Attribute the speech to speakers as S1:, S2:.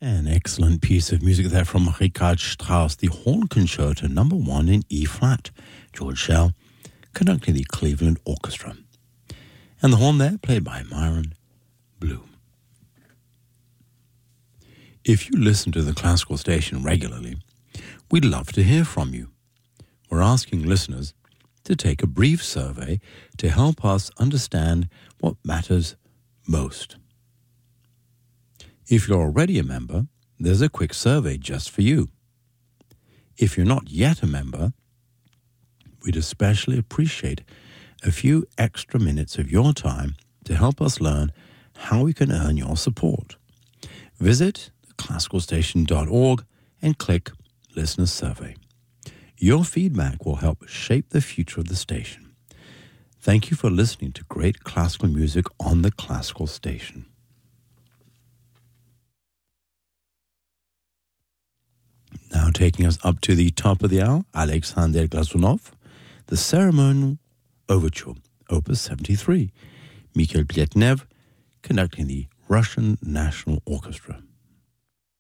S1: An excellent piece of music there from Richard Strauss, the Horn Concerto No. 1 in E-flat. George Schell conducting the Cleveland Orchestra. And the horn there played by Myron Bloom. If you listen to the classical station regularly, we'd love to hear from you. We're asking listeners to take a brief survey to help us understand what matters most. If you're already a member, there's a quick survey just for you. If you're not yet a member, we'd especially appreciate a few extra minutes of your time to help us learn how we can earn your support. Visit classicalstation.org and click Listener Survey. Your feedback will help shape the future of the station. Thank you for listening to great classical music on the Classical Station. Now taking us up to the top of the hour, Alexander Glazunov, the Ceremonial Overture, Opus 73, Mikhail Pletnev conducting the Russian National Orchestra.